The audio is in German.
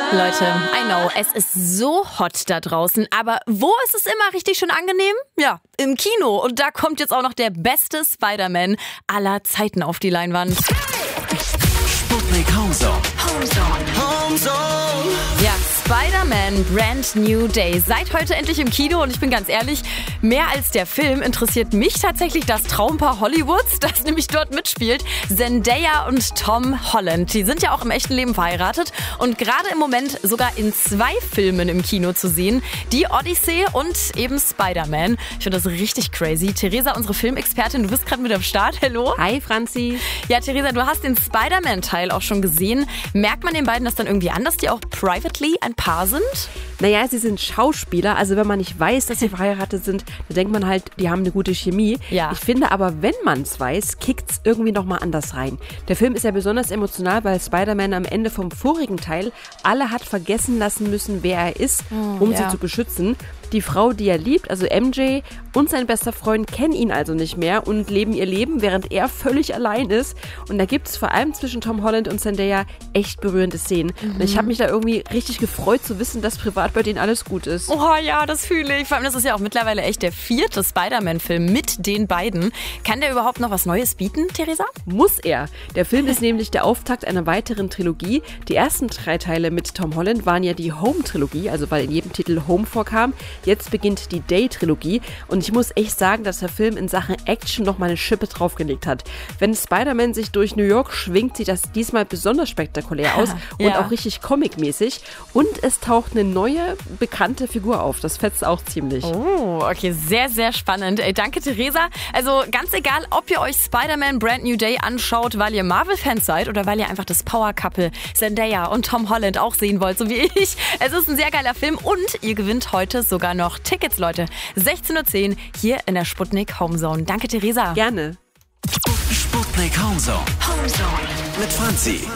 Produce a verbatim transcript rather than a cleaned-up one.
Leute, I know, es ist so hot da draußen, aber wo ist es immer richtig schön angenehm? Ja, im Kino. Und da kommt jetzt auch noch der beste Spider-Man aller Zeiten auf die Leinwand. Sputnik Homezone. Homezone. Homezone. Ja, Spider-Man Brand New Day. Seit heute endlich im Kino und ich bin ganz ehrlich, mehr als der Film interessiert mich tatsächlich das Traumpaar Hollywoods, das nämlich dort mitspielt. Zendaya und Tom Holland. Die sind ja auch im echten Leben verheiratet und gerade im Moment sogar in zwei Filmen im Kino zu sehen. Die Odyssey und eben Spider-Man. Ich finde das richtig crazy. Theresa, unsere Filmexpertin, du bist gerade mit am Start. Hallo. Hi Franzi. Ja, Theresa, du hast den Spider-Man-Teil auch schon gesehen. Merkt man den beiden das dann irgendwie an, dass die auch privately ein Paar sind? Naja, sie sind Schauspieler, also wenn man nicht weiß, dass sie verheiratet sind, dann denkt man halt, die haben eine gute Chemie. Ja. Ich finde aber, wenn man es weiß, kickt's irgendwie nochmal anders rein. Der Film ist ja besonders emotional, weil Spider-Man am Ende vom vorigen Teil alle hat vergessen lassen müssen, wer er ist, Oh, um ja. sie zu beschützen. Die Frau, die er liebt, also M J und sein bester Freund kennen ihn also nicht mehr und leben ihr Leben, während er völlig allein ist. Und da gibt es vor allem zwischen Tom Holland und Zendaya echt berührende Szenen. Mhm. Und ich habe mich da irgendwie richtig gefreut zu wissen, dass privat bei denen alles gut ist. Oh ja, das fühle ich. Vor allem, das ist ja auch mittlerweile echt der vierte Spider-Man-Film mit den beiden. Kann der überhaupt noch was Neues bieten, Theresa? Muss er. Der Film ist nämlich der Auftakt einer weiteren Trilogie. Die ersten drei Teile mit Tom Holland waren ja die Home-Trilogie, also weil in jedem Titel Home vorkam. Jetzt beginnt die Day-Trilogie und ich muss echt sagen, dass der Film in Sachen Action noch mal eine Schippe draufgelegt hat. Wenn Spider-Man sich durch New York schwingt, sieht das diesmal besonders spektakulär aus und Ja. auch richtig comic-mäßig. Und es taucht eine neue, bekannte Figur auf. Das fetzt auch ziemlich. Oh, okay, sehr, sehr spannend. Ey, danke, Theresa. Also ganz egal, ob ihr euch Spider-Man Brand New Day anschaut, weil ihr Marvel-Fans seid oder weil ihr einfach das Power-Couple Zendaya und Tom Holland auch sehen wollt, so wie ich. Es ist ein sehr geiler Film und ihr gewinnt heute sogar noch Tickets, Leute. sechzehn Uhr zehn hier in der Sputnik Homezone. Danke, Theresa. Gerne. Sputnik Homezone. Homezone. Mit Franzi.